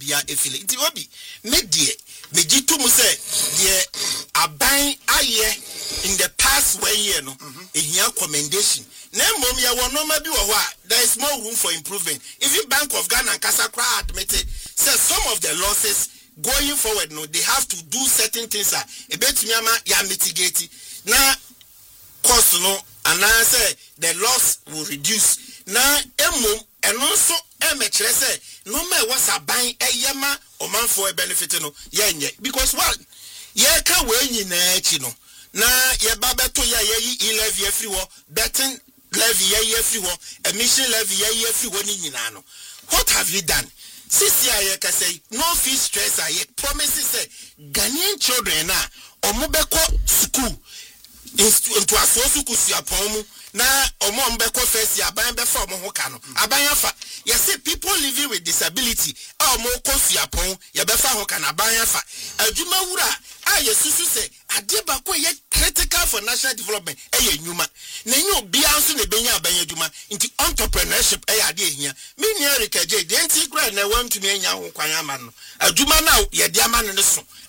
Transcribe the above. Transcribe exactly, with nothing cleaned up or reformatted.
bia efile nti obi me die me gitu mu say de aban aye in the past one year no ehia commendation na mom ya wono ma bi wo ho a there is more room for improvement. Even Bank of Ghana and Kasakra admitted say some of the losses going forward no they have to do certain things a ebetumi ama ya mitigate na cost no and I say the loss will reduce na emom eno so e me kire say no ma was aban eyema omanfo e benefit no yenye because what ye ka we nyina achi no na ye ba beto ya ye levy free wo betting levy ye free wo emission levy ye free wo ni nyina no. What have you done? Sisi aye ka say no fee stress aye promises say Ghanaian children na omobeko school into asosu kusiapon na omo mbeko first ya aban be fa omo ho ka no aban afa you see people living with disability omo kusiapon ya be fa ho ka na aban afa adwuma wura a yesusu say ade ba ko ye critical for national development e ye nyuma na nyi obi anso na benya aban adwuma nti entrepreneurship e ya de ehia me ni Eric J de nti kra na want to me anya ho kwan ama no adwuma na ye de ama no so